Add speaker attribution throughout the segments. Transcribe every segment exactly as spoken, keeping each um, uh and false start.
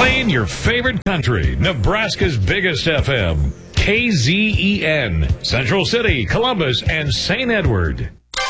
Speaker 1: Playing your favorite country, Nebraska's biggest F M, K Z E N, Central City, Columbus, and Saint Edward.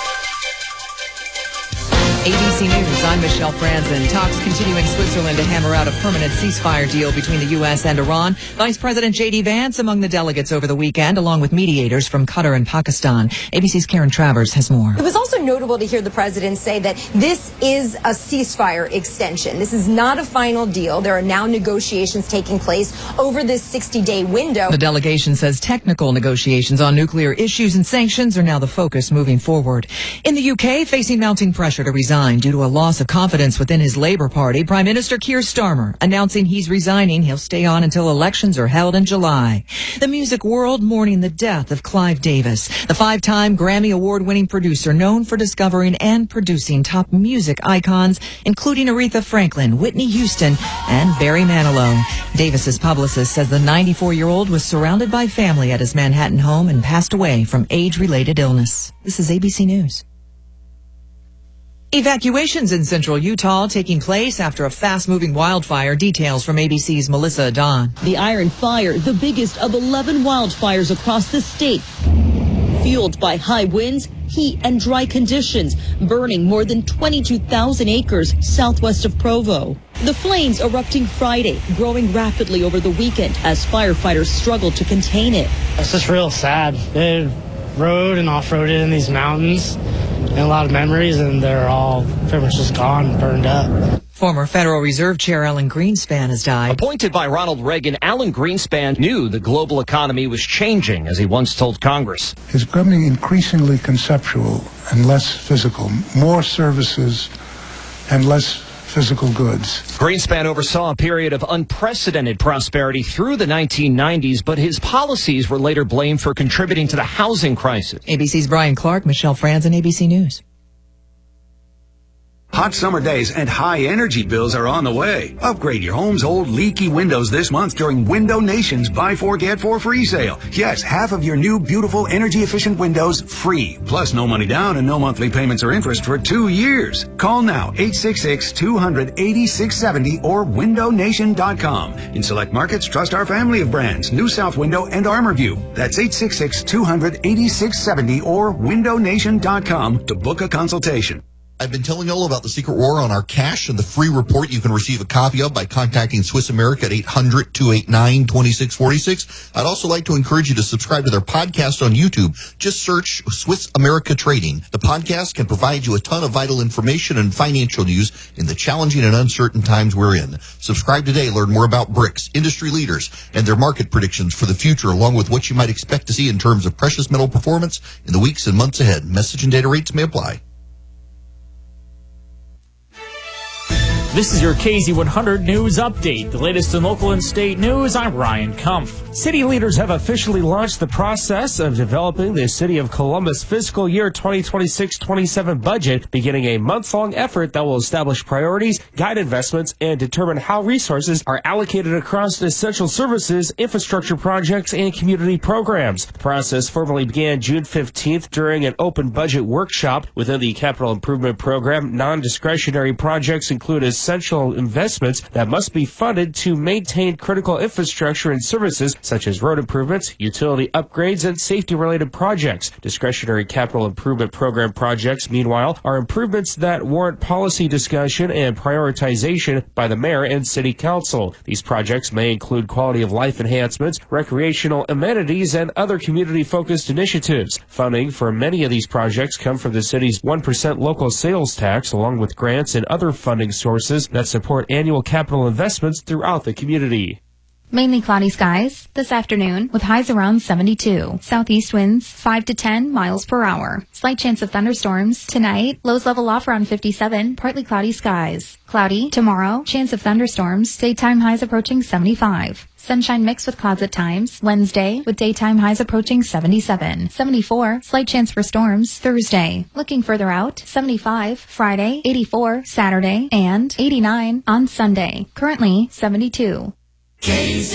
Speaker 2: A B C News, I'm Michelle Franzen. Talks continue in Switzerland to hammer out a permanent ceasefire deal between the U S and Iran. Vice President J D Vance among the delegates over the weekend, along with mediators from Qatar and Pakistan. A B C's Karen Travers has more.
Speaker 3: It was also notable to hear the president say that this is a ceasefire extension. This is not a final deal. There are now negotiations taking place over this sixty-day window.
Speaker 2: The delegation says technical negotiations on nuclear issues and sanctions are now the focus moving forward. In the U K, facing mounting pressure to resign due to a loss of confidence within his Labour Party, Prime Minister Keir Starmer announcing he's resigning. He'll stay on until elections are held in July. The music world mourning the death of Clive Davis, the five-time Grammy Award-winning producer known for discovering and producing top music icons, including Aretha Franklin, Whitney Houston, and Barry Manilow. Davis's publicist says the ninety-four-year-old was surrounded by family at his Manhattan home and passed away from age-related illness. This is A B C News. Evacuations in central Utah taking place after a fast-moving wildfire. Details from A B C's Melissa Adon.
Speaker 4: The Iron Fire, the biggest of eleven wildfires across the state, fueled by high winds, heat, and dry conditions, burning more than twenty-two thousand acres southwest of Provo. The flames erupting Friday, growing rapidly over the weekend as firefighters struggled to contain it.
Speaker 5: It's just real sad. They rode and off-roaded in these mountains, and a lot of memories, and they're all pretty much just gone, burned up.
Speaker 2: Former Federal Reserve Chair Alan Greenspan has died.
Speaker 6: Appointed by Ronald Reagan, Alan Greenspan knew the global economy was changing, as he once told Congress.
Speaker 7: It's becoming increasingly conceptual and less physical, more services and less physical goods.
Speaker 6: Greenspan oversaw a period of unprecedented prosperity through the nineteen nineties, but his policies were later blamed for contributing to the housing crisis.
Speaker 2: A B C's Brian Clark, Michelle Franzen, A B C News.
Speaker 8: Hot summer days and high energy bills are on the way. Upgrade your home's old leaky windows this month during Window Nation's Buy Four Get Four free sale. Yes, half of your new beautiful energy efficient windows free. Plus no money down and no monthly payments or interest for two years. Call now eight six six, two hundred, eighty-six seventy or window nation dot com. In select markets, trust our family of brands, New South Window and ArmorView. That's eight six six, two hundred, eighty-six seventy or window nation dot com to book a consultation.
Speaker 9: I've been telling you all about the secret war on our cash and the free report you can receive a copy of by contacting Swiss America at eight hundred, two eight nine, two six four six. I'd also like to encourage you to subscribe to their podcast on YouTube. Just search Swiss America Trading. The podcast can provide you a ton of vital information and financial news in the challenging and uncertain times we're in. Subscribe today. Learn more about BRICS, industry leaders, and their market predictions for the future, along with what you might expect to see in terms of precious metal performance in the weeks and months ahead. Message and data rates may apply.
Speaker 10: This is your K Z one hundred News Update. The latest in local and state news, I'm Ryan Kumpf. City leaders have officially launched the process of developing the City of Columbus fiscal year twenty twenty-six twenty-seven budget, beginning a month-long effort that will establish priorities, guide investments, and determine how resources are allocated across essential services, infrastructure projects, and community programs. The process formally began June fifteenth during an open budget workshop. Within the capital improvement program, non-discretionary projects include essential investments that must be funded to maintain critical infrastructure and services such as road improvements, utility upgrades, and safety-related projects. Discretionary capital improvement program projects, meanwhile, are improvements that warrant policy discussion and prioritization by the mayor and city council. These projects may include quality of life enhancements, recreational amenities, and other community-focused initiatives. Funding for many of these projects come from the city's one percent local sales tax, along with grants and other funding sources that support annual capital investments throughout the community.
Speaker 11: Mainly cloudy skies this afternoon with highs around seventy-two. Southeast winds five to ten miles per hour. Slight chance of thunderstorms tonight. Lows level off around fifty-seven. Partly cloudy skies. Cloudy tomorrow. Chance of thunderstorms. Daytime highs approaching seventy-five. Sunshine mixed with clouds at times. Wednesday with daytime highs approaching seventy-seven. seventy-four. Slight chance for storms Thursday. Looking further out. seventy-five. Friday. eighty-four. Saturday. And eighty-nine on Sunday. Currently seventy-two.